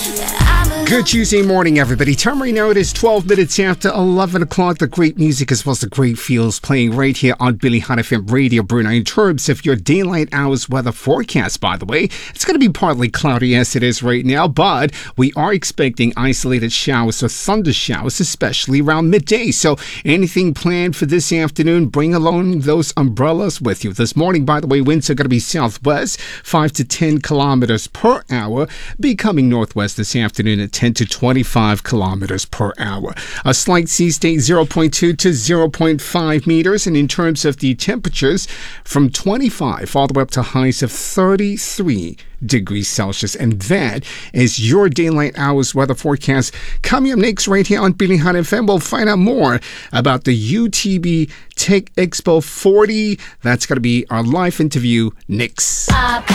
Good Tuesday morning, everybody. Time right now, it is 12 minutes after 11 o'clock. The great music as well as the great feels playing right here on Billy Hot FM Radio Brunei. In terms of your daylight hours weather forecast, by the way, it's going to be partly cloudy as it is right now, but we are expecting isolated showers or thunder showers, especially around midday. So anything planned for this afternoon, bring along those umbrellas with you. This morning, by the way, winds are going to be southwest, 5 to 10 kilometers per hour, becoming northwest this afternoon at 10 to 25 kilometers per hour. A slight sea state 0.2 to 0.5 meters. And in terms of the temperatures, from 25 all the way up to highs of 33 degrees Celsius. And that is your daylight hours weather forecast. Coming up next right here on Billy Hot FM, we'll find out more about the UTB Tech Expo 40. That's going to be our live interview next.